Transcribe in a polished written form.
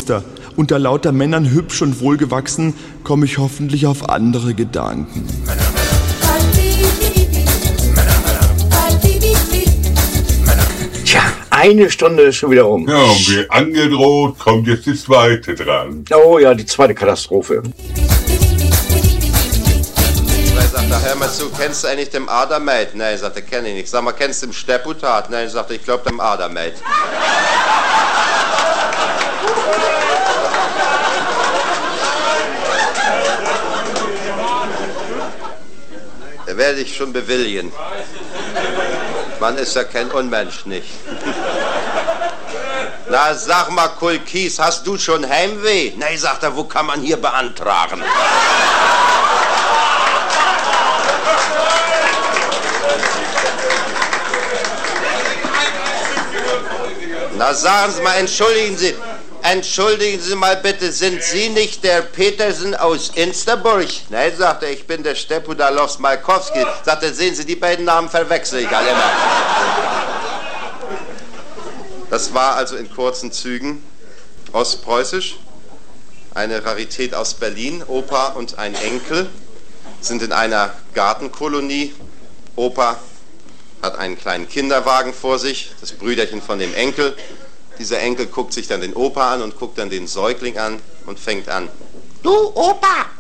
Kloster. Unter lauter Männern hübsch und wohlgewachsen komme ich hoffentlich auf andere Gedanken. Tja, eine Stunde ist schon wieder rum. Ja, und wie angedroht kommt jetzt die zweite dran. Oh ja, die zweite Katastrophe. Sagt er, hör mal zu, kennst du eigentlich den Adermaid? Nein, sagt er, kenne ich nicht. Sag mal, kennst du den Stepputat? Nein, sagt er, ich glaube dem Adermaid. Der werde ich schon bewilligen. Man ist ja kein Unmensch, nicht? Na, sag mal, Kulkis, hast du schon Heimweh? Nein, sagt er, wo kann man hier beantragen? Na, sagen Sie mal, entschuldigen Sie mal bitte, sind Sie nicht der Petersen aus Insterburg? Nein, sagt er, ich bin der Stepudalowski Malkowski. Sagt er, sehen Sie, die beiden Namen verwechsel ich alle immer. Das war also in kurzen Zügen ostpreußisch, eine Rarität aus Berlin. Opa und ein Enkel sind in einer Gartenkolonie. Opa hat einen kleinen Kinderwagen vor sich, das Brüderchen von dem Enkel. Dieser Enkel guckt sich dann den Opa an und guckt dann den Säugling an und fängt an. Du, Opa,